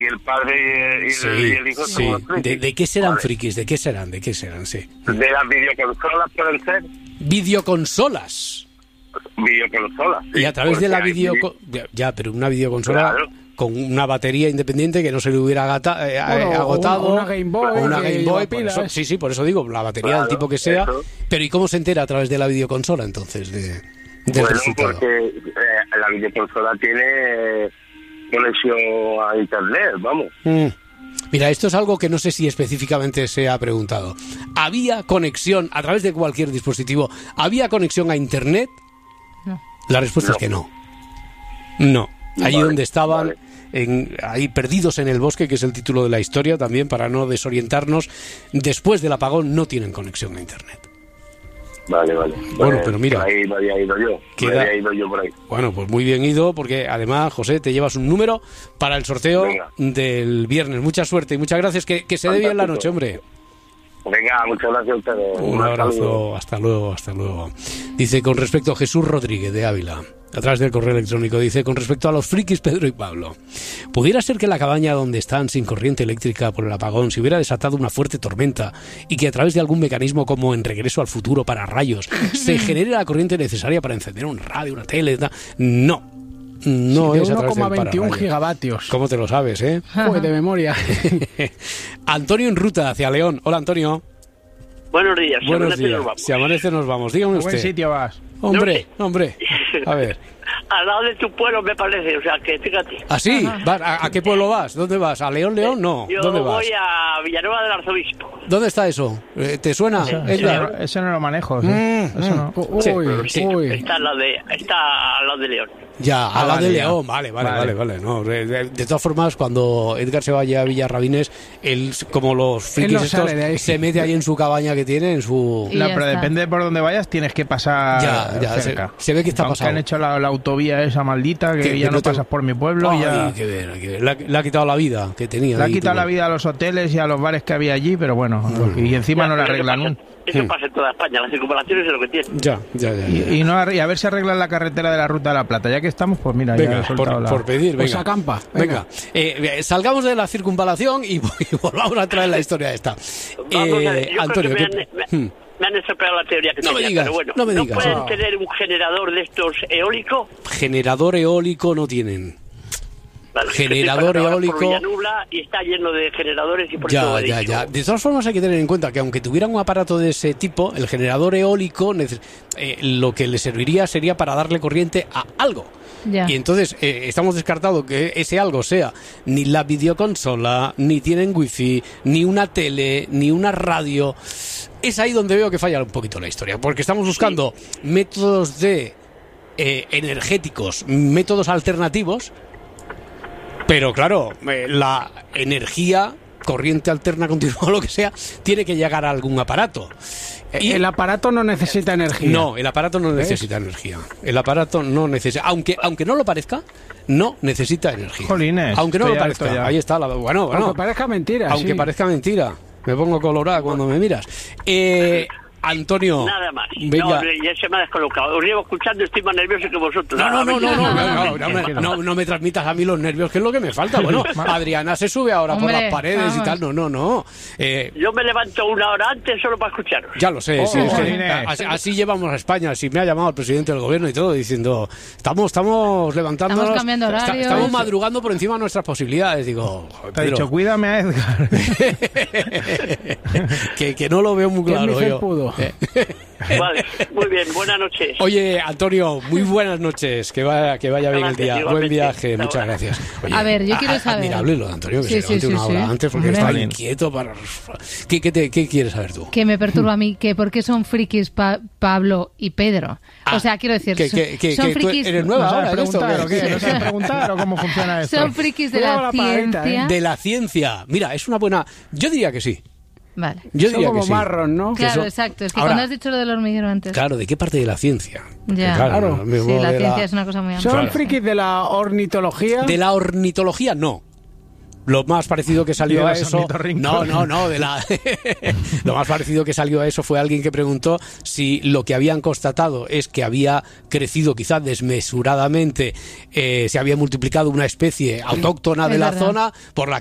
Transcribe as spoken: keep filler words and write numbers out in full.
y el padre y, y, sí, y el hijo sí. son frikis. ¿De, ¿De qué serán Vale. frikis? ¿De qué serán? ¿De qué serán? Sí. De las videoconsolas pueden ser. Videoconsolas. Videoconsolas. Sí, Y a través de la hay video... vi- Ya, pero una videoconsola... Claro. Con una batería independiente que no se le hubiera agata, eh, Bueno, agotado. o una Game Boy o una que Game lleva Boy. Por pilas. eso, sí, sí, por eso digo, la batería Claro, del tipo que sea. eso. Pero ¿y cómo se entera a través de la videoconsola entonces de, del Bueno, resultado? porque eh, la videoconsola tiene conexión a internet, vamos. Mm. Mira, esto es algo que no sé si específicamente se ha preguntado. ¿Había conexión a través de cualquier dispositivo? ¿Había conexión a internet? No. La respuesta No. es que no. No. Allí Vale, donde estaban, vale. en, ahí perdidos en el bosque, que es el título de la historia también, para no desorientarnos, después del apagón no tienen conexión a internet. Vale, vale. Bueno, pero mira. Por ahí me había ido yo. Queda- Me había ido yo por ahí. Bueno, pues muy bien ido, porque además, José, te llevas un número para el sorteo Venga. del viernes. Mucha suerte y muchas gracias. Que, que se dé bien la noche, hombre. Venga, muchas gracias a ustedes. Un saludo. abrazo, hasta luego, hasta luego. Dice, con respecto a Jesús Rodríguez de Ávila, a través del correo electrónico, dice, con respecto a los frikis Pedro y Pablo, ¿pudiera ser que la cabaña donde están sin corriente eléctrica por el apagón se hubiera desatado una fuerte tormenta y que a través de algún mecanismo como en Regreso al Futuro para rayos se genere la corriente necesaria para encender un radio, una tele? ta- No. No Sí, de es a través del uno coma veintiuno pararrayos. gigavatios. ¿Cómo te lo sabes, eh? Joder, de memoria. Antonio en ruta hacia León. Hola, Antonio. Buenos días. si Buenos amanece, nos días. vamos. Si amanece nos vamos. Dígame ¿A usted. buen sitio vas? Hombre, hombre. A ver. Al lado de tu pueblo, me parece. O sea, que fíjate. ¿Así? ¿Vas? ¿A, a qué pueblo vas? ¿Dónde vas? ¿A León, León? No. Yo ¿Dónde vas? voy a Villanueva del Arzobispo. ¿Dónde está eso? Eh, ¿Te suena? Eso, Edgar? eso- eso no lo manejo. ¿sí? Mm, Eso mm. no. Sí, Uy, sí. uy. Está al lado de, está al lado de León. Ya, a Ah, la vale, de ya. León. Vale, vale, vale, Vale. vale. No, de, de- de todas formas, cuando Edgar se vaya a Villarrabines, él, como los frikis Él no estos, sale de ahí. se mete ahí en su cabaña que tiene, en su... Y No, ya pero está. depende de por dónde vayas, tienes que pasar Ya, ya, cerca. se- se ve que está Aunque pasado. han hecho la, la autovía esa maldita, que Que- ya que no, no te- pasas por mi pueblo. Ay, ya... qué ver, qué ver. Le, ha, le ha quitado la vida que tenía. Le ha ahí, quitado tú. la vida a los hoteles y a los bares que había allí, pero bueno, y encima no la Pero eso arreglan. pasa- Eso pasa en toda España. Las circunvalaciones es lo que tiene. Ya, ya, ya. ya. Y, y, no, arre- y a ver si arreglan la carretera de la Ruta de la Plata. Ya que estamos, pues mira, ya Venga, he soltado por, la... por pedir, Pues venga. acampa, Venga, venga. Eh, eh, salgamos de la circunvalación y, y volvamos a traer la historia esta. Vamos a Eh, ver, yo Antonio, creo que ¿qué- me han, me- Hmm. me han estropeado la teoría que No me tenía, digas, pero bueno, no me digas. pueden Ah. tener un generador de estos eólico? Generador eólico no tienen. Vale, Generador estoy pasando ahora eólico. por Villanubla y está lleno de generadores y por eso Ya, he ya, dicho, ya. De todas formas hay que tener en cuenta que aunque tuvieran un aparato de ese tipo, el generador eólico neces- eh, lo que le serviría sería para darle corriente a algo. Ya. Y entonces eh, estamos descartado que ese algo sea ni la videoconsola, ni tienen wifi, ni una tele, ni una radio. Es ahí donde veo que falla un poquito la historia, porque estamos buscando métodos de eh, energéticos, métodos alternativos, pero claro, eh, la energía, corriente alterna continua, lo que sea, tiene que llegar a algún aparato. Y- El aparato no necesita energía. no, el aparato no necesita energía. El aparato no necesita, aunque aunque no lo parezca, no necesita energía. Jolines, aunque no lo estoy harto parezca. ya. Ahí está la bueno, bueno. Aunque parezca mentira. Aunque sí. parezca mentira. Me pongo colorada cuando me miras. Eh, Antonio. nada más. Venga. No, ya se me ha descolocado. Os llevo escuchando, estoy más nervioso que vosotros. No, no, no, no, no, no, no, no, Tranquilo. me- no, no me transmitas a mí los nervios, que es lo que me falta. Bueno, Adriana se sube ahora por Hombre, las paredes y vamos. tal. No, no, no. Eh, Yo me levanto una hora antes solo para escucharos. Ya lo sé, Oh, sí, es que jolines. así, así llevamos a España. Si me ha llamado el presidente del gobierno y todo diciendo, estamos, estamos levantándonos, Estamos cambiando esta- horarios. estamos madrugando por encima de nuestras posibilidades. Digo, joder, Te ha Pedro, dicho, cuídame a Edgar. que, que no lo veo muy Que es mi claro yo. felpudo. Eh. Vale, muy bien, buenas noches. Oye, Antonio, muy buenas noches. Que vaya, que vaya bien el Gracias, día. Buen igualmente. viaje, Hasta muchas ahora. gracias. Oye, A ver, yo a- quiero a- saber. Admirable lo de Antonio, que Sí, se sí, levante sí, una hora sí. antes porque Hombre. está Vale. inquieto para... ¿Qué, qué, te- qué quieres saber tú? Que me perturba a mí, que por qué son frikis pa- Pablo y Pedro. Ah, o sea, quiero decir, que- son, que- que- son que tú frikis, eres nueva ¿No sabes ahora en esto, preguntar o ¿qué? qué? ¿No sabes preguntar o cómo funciona esto? son frikis de Cuidado la, la paradita, ciencia. De la ciencia. Mira, es una buena... Yo diría que sí. Vale. Yo Son diría como que sí. marrón, ¿no? Que Claro, eso- exacto. Es que Ahora, cuando has dicho lo del hormiguero antes. Claro, ¿de qué parte de la ciencia? Porque, Ya. claro, Claro. me Sí, muevo la de ciencia es una cosa muy amplia. Son Claro. frikis de la ornitología. De la ornitología, no. Lo más parecido que salió De a los eso, ornitorrincos. no, no, no, de la, lo más parecido que salió a eso fue alguien que preguntó si lo que habían constatado es que había crecido quizá desmesuradamente, eh, se había multiplicado una especie autóctona de Es la verdad. zona por la